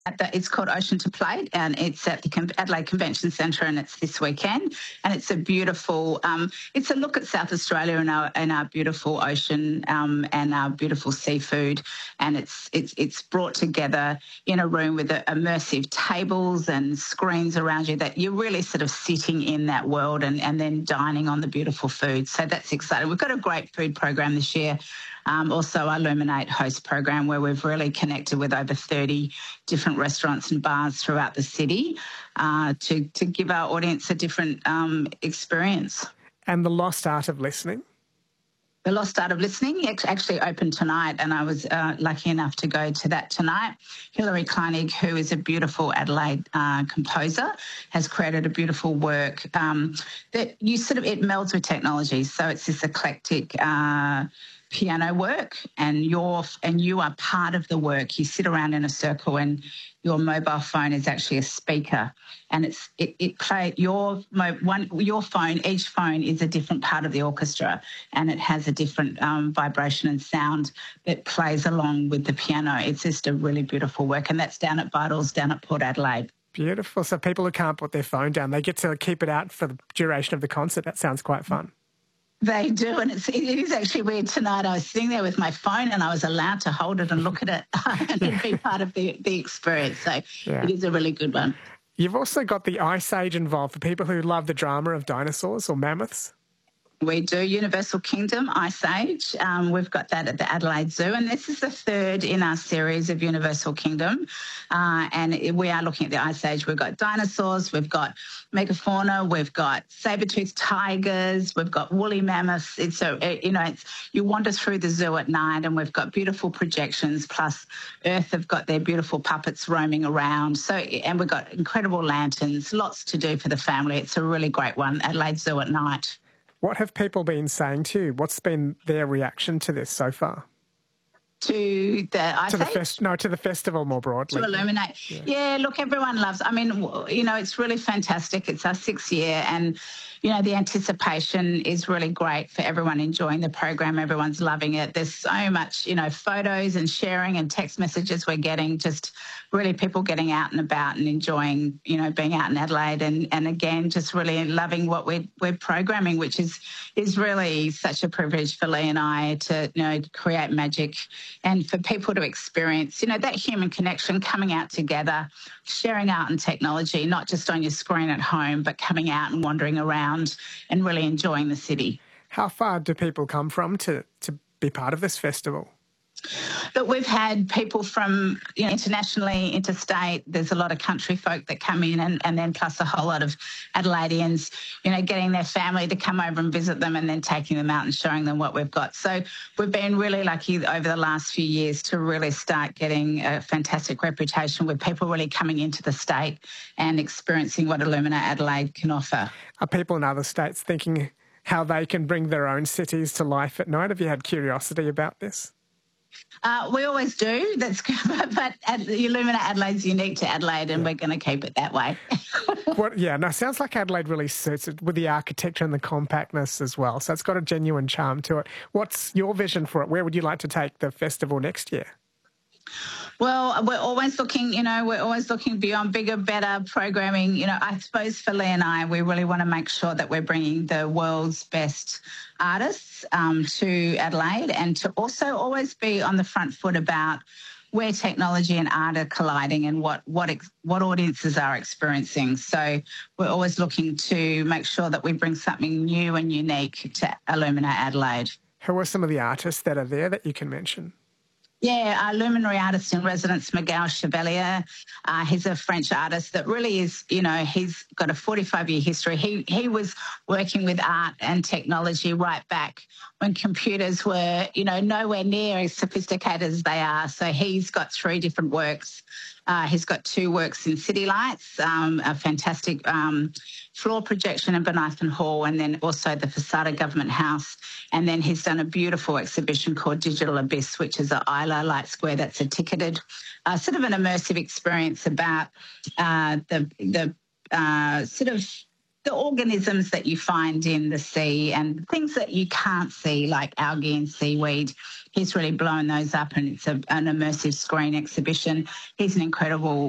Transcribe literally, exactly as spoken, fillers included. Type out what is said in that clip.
At the, it's called Ocean to Plate, and it's at the Con- Adelaide Convention Centre, and it's this weekend. And it's a beautiful, um, it's a look at South Australia and our and our beautiful ocean um, and our beautiful seafood. And it's it's it's brought together in a room with uh, immersive tables and screens around you that you're really sort of sitting in that world and, and then dining on the beautiful food. So that's exciting. We've got a great food program this year. Um, also, our Illuminate host program, where we've really connected with over thirty different restaurants and bars throughout the city uh, to, to give our audience a different um, experience. And the lost art of listening? The Lost Art of Listening actually opened tonight, and I was uh, lucky enough to go to that tonight. Hilary Kleinig, who is a beautiful Adelaide uh, composer, has created a beautiful work um, that you sort of, it melds with technology. So it's this eclectic uh, piano work, and you're and you are part of the work. You sit around in a circle, and your mobile phone is actually a speaker, and it's it, it play your mo, one your phone. Each phone is a different part of the orchestra, and it has a different um, vibration and sound that plays along with the piano. It's just a really beautiful work, and that's down at Vitals, down at Port Adelaide. Beautiful. So people who can't put their phone down, they get to keep it out for the duration of the concert. That sounds quite fun. They do, and it's, it is actually weird. Tonight I was sitting there with my phone and I was allowed to hold it and look at it and yeah. be part of the, the experience. So yeah. It is a really good one. You've also got the Ice Age involved for people who love the drama of dinosaurs or mammoths. We do Universal Kingdom, Ice Age. Um, we've got that at the Adelaide Zoo, and this is the third in our series of Universal Kingdom. Uh, and it, we are looking at the Ice Age. We've got dinosaurs, we've got megafauna, we've got saber-toothed tigers, we've got woolly mammoths. It's so it, you know, it's, you wander through the zoo at night, and we've got beautiful projections. Plus, Earth have got their beautiful puppets roaming around. So, and we've got incredible lanterns. Lots to do for the family. It's a really great one. Adelaide Zoo at night. What have people been saying to you? What's been their reaction to this so far? To the Ice to the Age? fest, no, to the festival more broadly. To Illuminate. Yeah. yeah, look, everyone loves, I mean, you know, it's really fantastic. It's our sixth year, and, you know, the anticipation is really great for everyone enjoying the program. Everyone's loving it. There's so much, you know, photos and sharing and text messages we're getting, just really people getting out and about and enjoying, you know, being out in Adelaide, and, and again, just really loving what we're, we're programming, which is, is really such a privilege for Lee and I to, you know, create magic and for people to experience, you know, that human connection, coming out together, sharing art and technology, not just on your screen at home, but coming out and wandering around and really enjoying the city. How far do people come from to, to be part of this festival? But we've had people from, you know, internationally, interstate. There's a lot of country folk that come in, and, and then plus a whole lot of Adelaideans, you know, getting their family to come over and visit them and then taking them out and showing them what we've got. So we've been really lucky over the last few years to really start getting a fantastic reputation with people really coming into the state and experiencing what Illuminate Adelaide can offer. Are people in other states thinking how they can bring their own cities to life at night? Have you had curiosity about this? Uh, we always do. That's good. But the Illuminate Adelaide's unique to Adelaide, and yeah. we're going to keep it that way. What, yeah, no, sounds like Adelaide really suits it with the architecture and the compactness as well. So it's got a genuine charm to it. What's your vision for it? Where would you like to take the festival next year? Well, we're always looking, you know, we're always looking beyond bigger, better programming. You know, I suppose for Lee and I, we really want to make sure that we're bringing the world's best artists um, to Adelaide, and to also always be on the front foot about where technology and art are colliding and what what ex- what audiences are experiencing. So we're always looking to make sure that we bring something new and unique to Illuminate Adelaide. Who are some of the artists that are there that you can mention? Yeah, our luminary artist in residence, Miguel Chevalier. Uh, he's a French artist that really is, you know, he's got a forty-five year history. He he was working with art and technology right back when computers were, you know, nowhere near as sophisticated as they are. So he's got three different works. Uh, he's got two works in City Lights, um, a fantastic um, floor projection in Bonython Hall, and then also the Facada Government House. And then he's done a beautiful exhibition called Digital Abyss, which is at Isla Light Square. That's a ticketed, uh, sort of an immersive experience about uh, the the uh, sort of the organisms that you find in the sea and things that you can't see, like algae and seaweed. He's really blown those up, and it's a, an immersive screen exhibition. He's an incredible